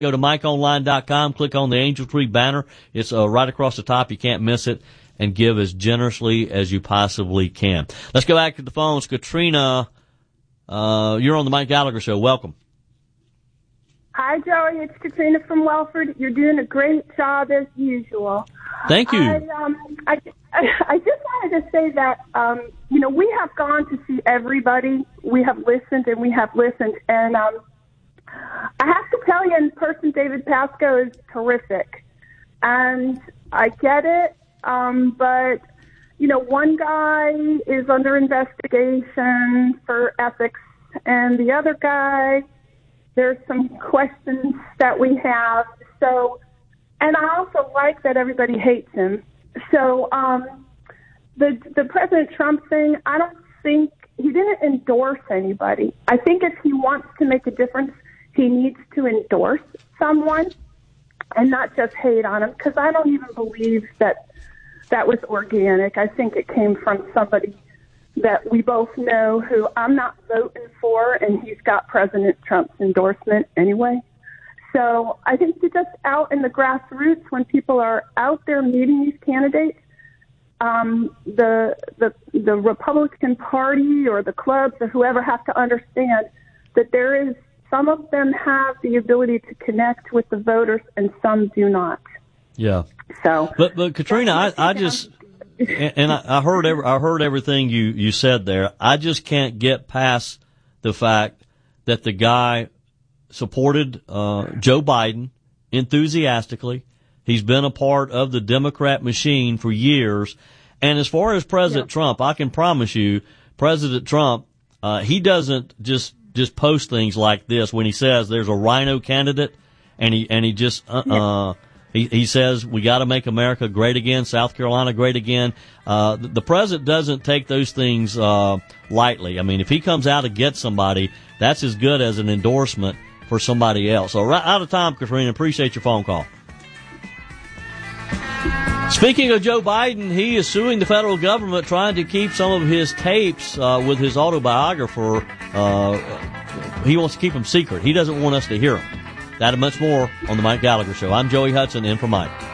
Go to MikeOnline.com, click on the Angel Tree banner. It's right across the top. You can't miss it. And give as generously as you possibly can. Let's go back to the phones. Katrina, you're on the Mike Gallagher Show. Welcome. Hi, Joey. It's Katrina from Welford. You're doing a great job as usual. Thank you. I just wanted to say that, we have gone to see everybody. We have listened and we have listened. And I have to tell you, in person, David Pasco is terrific. And I get it. But, one guy is under investigation for ethics, and the other guy, there's some questions that we have. So, and I also like that everybody hates him. So, the President Trump thing, I don't think, he didn't endorse anybody. I think if he wants to make a difference, he needs to endorse someone and not just hate on him, because I don't even believe that was organic. I think it came from somebody that we both know who I'm not voting for, and he's got President Trump's endorsement anyway. So I think that just out in the grassroots, when people are out there meeting these candidates, the Republican Party or the clubs or whoever have to understand that there is, some of them have the ability to connect with the voters and some do not. Yeah. So, but Katrina, I just, and I heard everything you said there. I just can't get past the fact that the guy supported Joe Biden enthusiastically. He's been a part of the Democrat machine for years. And as far as President Trump, I can promise you, President Trump, he doesn't just post things like this when he says there's a rhino candidate, and he just he says we got to make America great again, South Carolina great again. The president doesn't take those things lightly. I mean, if he comes out to get somebody, that's as good as an endorsement for somebody else. So right out of time, Katrina. Appreciate your phone call. Speaking of Joe Biden, he is suing the federal government, trying to keep some of his tapes with his autobiographer. He wants to keep them secret. He doesn't want us to hear them. That and much more on the Mike Gallagher Show. I'm Joey Hudson, in for Mike.